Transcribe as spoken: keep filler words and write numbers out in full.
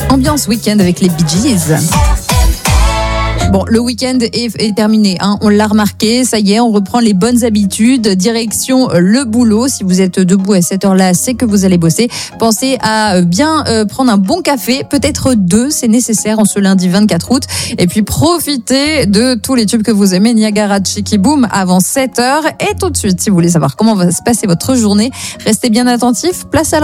Ambiance week-end avec les Bee Gees. Bon, le week-end est, est terminé, hein. On l'a remarqué, ça y est, on reprend les bonnes habitudes, direction le boulot. Si vous êtes debout à cette heure-là, c'est que vous allez bosser. Pensez à bien euh, prendre un bon café, peut-être deux, c'est nécessaire en ce lundi vingt-quatre août. Et puis profitez de tous les tubes que vous aimez, Niagara, Chicky Boom, avant sept heures. Et tout de suite, si vous voulez savoir comment va se passer votre journée, restez bien attentifs, place à la